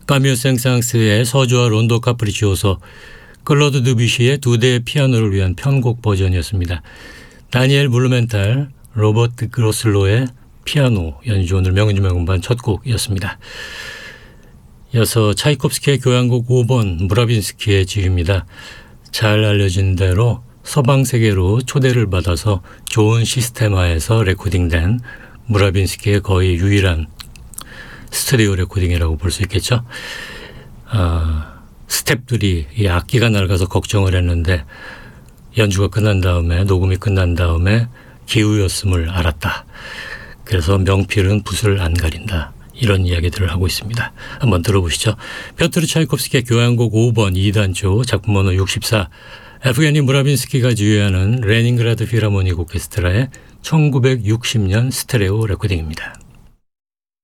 까뮤 생상스의 서주와 론도 카프리치오소, 클로드 드뷔시의 두 대의 피아노를 위한 편곡 버전이었습니다. 다니엘 블루멘탈, 로버트 그로슬로의 피아노 연주, 오늘 명인중의 음반 첫 곡이었습니다. 이어서 차이콥스키의 교향곡 5번 무라빈스키의 지휘입니다. 잘 알려진 대로 서방 세계로 초대를 받아서 좋은 시스템 하에서 레코딩된 무라빈스키의 거의 유일한 스튜디오 레코딩이라고 볼 수 있겠죠. 스탭들이 이 악기가 낡아서 걱정을 했는데 연주가 끝난 다음에, 녹음이 끝난 다음에 기우였음을 알았다. 그래서 명필은 붓을 안 가린다. 이런 이야기들을 하고 있습니다. 한번 들어보시죠. 피오트르 차이콥스키의 교향곡 5번 2단조, 작품 번호 64, 에프게니 무라빈스키가 지휘하는 레닌그라드 필하모닉 오케스트라의 1960년 스테레오 레코딩입니다.